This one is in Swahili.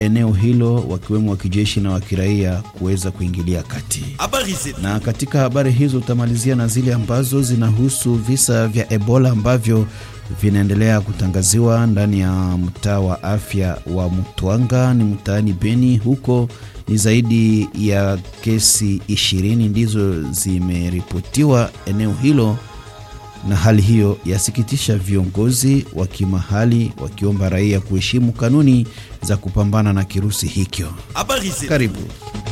eneo hilo wakiwemo wa kijeshi na wa kiraia kuweza kuingilia kati. Na katika habari hizo utamalizia na zile ambazo zinahusu visa vya Ebola ambavyo vinaendelea kutangaziwa ndani ya mtaa wa afya wa Mutwanga ni mtaani Beni. Huko ni zaidi ya kesi 20 ndizo zimeripotiwa eneo hilo, na hali hiyo yasikitisha viongozi wa kimahali wakiomba raia kuheshimu kanuni za kupambana na kirusi hicho. Karibu.